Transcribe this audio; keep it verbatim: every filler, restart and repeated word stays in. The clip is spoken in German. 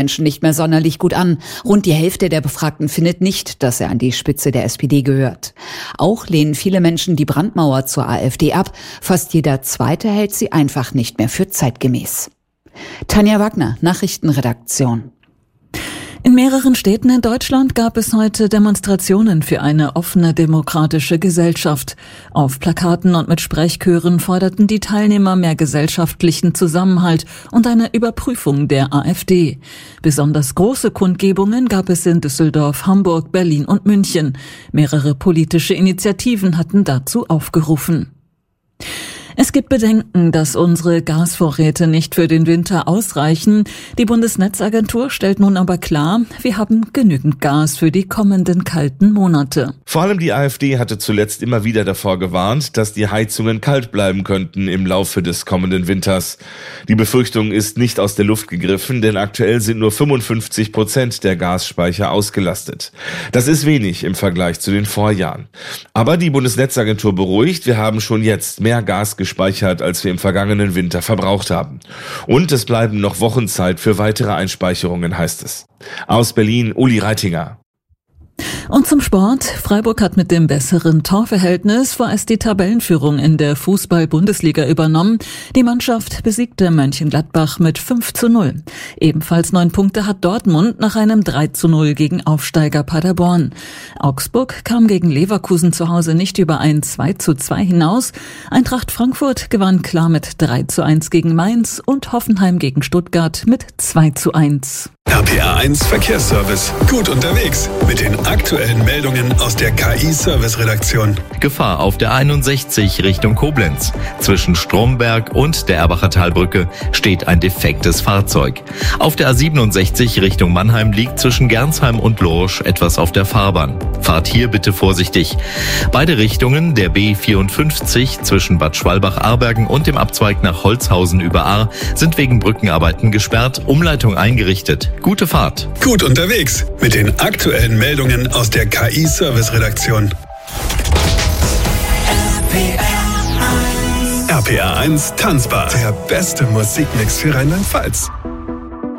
Menschen nicht mehr sonderlich gut an. Rund die Hälfte der Befragten findet nicht, dass er an die Spitze der S P D gehört. Auch lehnen viele Menschen die Brandmauer zur AfD ab. Fast jeder Zweite hält sie einfach nicht mehr für zeitgemäß. Tanja Wagner, Nachrichtenredaktion. In mehreren Städten in Deutschland gab es heute Demonstrationen für eine offene demokratische Gesellschaft. Auf Plakaten und mit Sprechchören forderten die Teilnehmer mehr gesellschaftlichen Zusammenhalt und eine Überprüfung der AfD. Besonders große Kundgebungen gab es in Düsseldorf, Hamburg, Berlin und München. Mehrere politische Initiativen hatten dazu aufgerufen. Es gibt Bedenken, dass unsere Gasvorräte nicht für den Winter ausreichen. Die Bundesnetzagentur stellt nun aber klar, wir haben genügend Gas für die kommenden kalten Monate. Vor allem die AfD hatte zuletzt immer wieder davor gewarnt, dass die Heizungen kalt bleiben könnten im Laufe des kommenden Winters. Die Befürchtung ist nicht aus der Luft gegriffen, denn aktuell sind nur fünfundfünfzig Prozent der Gasspeicher ausgelastet. Das ist wenig im Vergleich zu den Vorjahren. Aber die Bundesnetzagentur beruhigt, wir haben schon jetzt mehr Gas gespeichert, als wir im vergangenen Winter verbraucht haben. Und es bleiben noch Wochen Zeit für weitere Einspeicherungen, heißt es. Aus Berlin, Uli Reitinger. Und zum Sport. Freiburg hat mit dem besseren Torverhältnis vorerst die Tabellenführung in der Fußball-Bundesliga übernommen. Die Mannschaft besiegte Mönchengladbach mit fünf zu null. Ebenfalls neun Punkte hat Dortmund nach einem drei zu null gegen Aufsteiger Paderborn. Augsburg kam gegen Leverkusen zu Hause nicht über ein zwei zu zwei hinaus. Eintracht Frankfurt gewann klar mit drei zu eins gegen Mainz und Hoffenheim gegen Stuttgart mit zwei zu eins. R P R eins Verkehrsservice. Gut unterwegs mit den aktuellen Meldungen aus der K I-Service-Redaktion. Gefahr auf der einundsechzig Richtung Koblenz. Zwischen Stromberg und der Erbacher Talbrücke steht ein defektes Fahrzeug. Auf der A siebenundsechzig Richtung Mannheim liegt zwischen Gernsheim und Lorsch etwas auf der Fahrbahn. Fahrt hier bitte vorsichtig. Beide Richtungen, der B vierundfünfzig zwischen Bad Schwalbach-Arbergen und dem Abzweig nach Holzhausen über Ahr, sind wegen Brückenarbeiten gesperrt, Umleitung eingerichtet. Gute Fahrt. Gut unterwegs mit den aktuellen Meldungen aus der K I-Service-Redaktion. R P R eins Tanzbar. Der beste Musikmix für Rheinland-Pfalz.